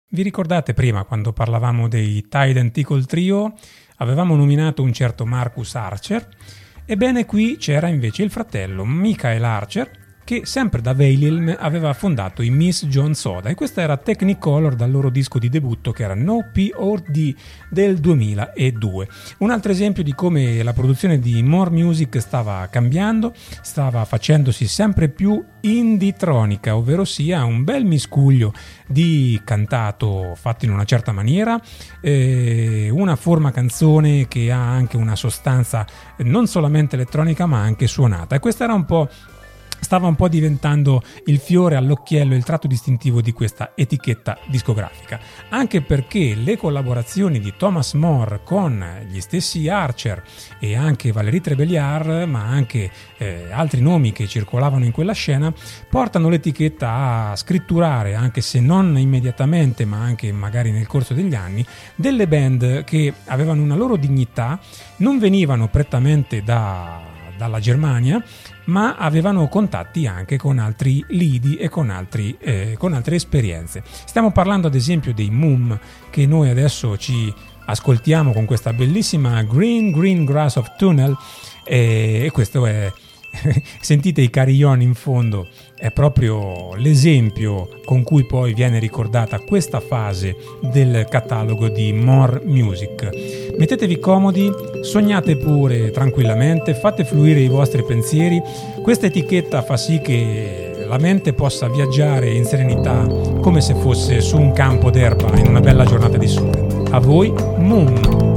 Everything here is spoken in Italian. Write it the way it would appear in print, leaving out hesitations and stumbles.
Vi ricordate prima, quando parlavamo dei Tide & Tickle Trio, avevamo nominato un certo Marcus Archer? Ebbene, qui c'era invece il fratello Michael Archer, che sempre da Veilil aveva fondato i Miss John Soda, e questa era Technicolor dal loro disco di debutto che era No P or D del 2002. Un altro esempio di come la produzione di More Music stava cambiando, stava facendosi sempre più indie-tronica, ovvero sia un bel miscuglio di cantato fatto in una certa maniera, una forma canzone che ha anche una sostanza non solamente elettronica ma anche suonata, e questa era stava un po' diventando il fiore all'occhiello, il tratto distintivo di questa etichetta discografica, anche perché le collaborazioni di Thomas More con gli stessi Archer e anche Valérie Trébéliard, ma anche altri nomi che circolavano in quella scena, portano l'etichetta a scritturare, anche se non immediatamente ma anche magari nel corso degli anni, delle band che avevano una loro dignità, non venivano prettamente dalla Germania, ma avevano contatti anche con altri lidi e con altre esperienze. Stiamo parlando ad esempio dei Moom, che noi adesso ci ascoltiamo con questa bellissima Green Grass of Tunnel, e questo è sentite i carillon in fondo, è proprio l'esempio con cui poi viene ricordata questa fase del catalogo di More Music. Mettetevi comodi, sognate pure tranquillamente, fate fluire i vostri pensieri. Questa etichetta fa sì che la mente possa viaggiare in serenità come se fosse su un campo d'erba in una bella giornata di sole. A voi, Moon!